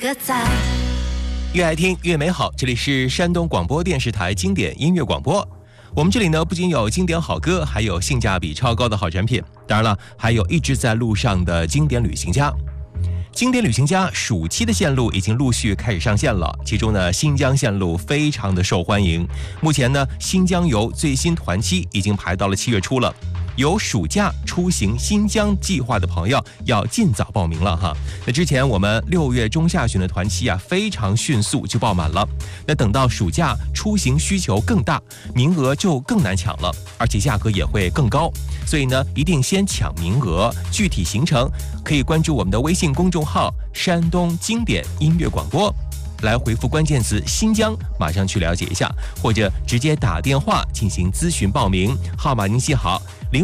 个赞。 越爱听越美好，这里是山东广播电视台经典音乐广播。我们这里呢，不仅有经典好歌，还有性价比超高的好产品，当然了，还有一直在路上的经典旅行家。经典旅行家暑期的线路已经陆续开始上线了，其中呢，新疆线路非常的受欢迎。目前呢，新疆游最新团期已经排到了7月初了。有暑假出行新疆计划的朋友要尽早报名了哈。那之前我们6月中下旬的团期啊，非常迅速就爆满了。那等到暑假出行需求更大，名额就更难抢了，而且价格也会更高。所以呢，一定先抢名额。具体行程可以关注我们的微信公众号“山东经典音乐广播”。来回复关键词新疆，马上去了解一下，或者直接打电话进行咨询报名，号码您记好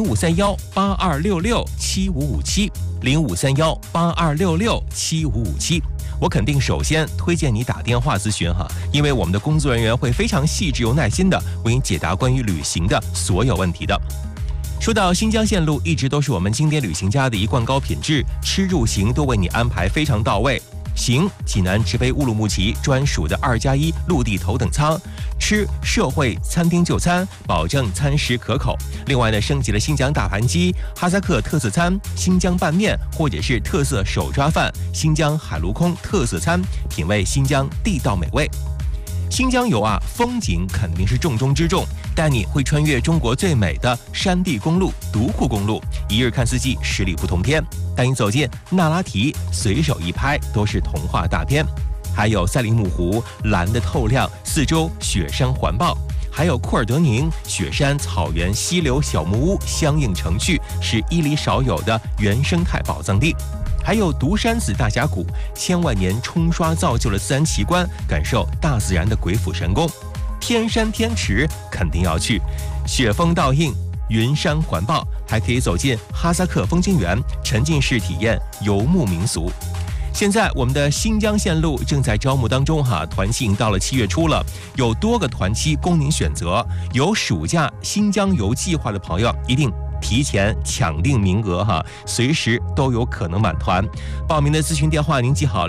：0531-8266-7557，0531-8266-7557。我肯定首先推荐你打电话咨询哈，因为我们的工作人员会非常细致又耐心的为你解答关于旅行的所有问题的。说到新疆线路，一直都是我们经典旅行家的一贯高品质，吃住行都为你安排非常到位。行济南直飞乌鲁木齐专属的2+1陆地头等舱，吃社会餐厅就餐，保证餐食可口。另外呢，升级了新疆大盘鸡、哈萨克特色餐、新疆拌面，或者是特色手抓饭、新疆海陆空特色餐，品味新疆地道美味。新疆游啊，风景肯定是重中之重，带你会穿越中国最美的山地公路独库公路，一日看四季，十里不同天。带你走进那拉提，随手一拍都是童话大片。还有赛里木湖，蓝的透亮，四周雪山环抱。还有库尔德宁，雪山、草原、溪流、小木屋相映成趣，是伊犁少有的原生态宝藏地。还有独山子大峡谷，千万年冲刷造就了自然奇观，感受大自然的鬼斧神工。天山天池肯定要去，雪峰倒映，云山环抱，还可以走进哈萨克风景园，沉浸式体验游牧民俗。现在我们的新疆线路正在招募当中哈，团期已经到了7月初了，有多个团期供您选择。有暑假新疆游计划的朋友一定提前抢定名额哈，随时都有可能满团。报名的咨询电话您记好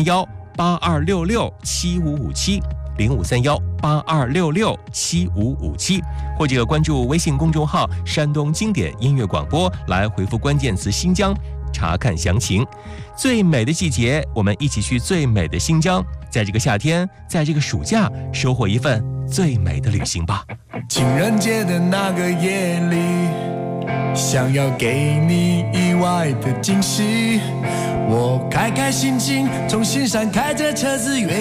：0531-8266-7557，0531-8266-7557，或者关注微信公众号“山东经典音乐广播”，来回复关键词新疆，查看详情。最美的季节，我们一起去最美的新疆，在这个夏天，在这个暑假，收获一份最美的旅行吧。 情人节的那个夜里，想要给你意外的惊喜，我开开心心从新山开着车子越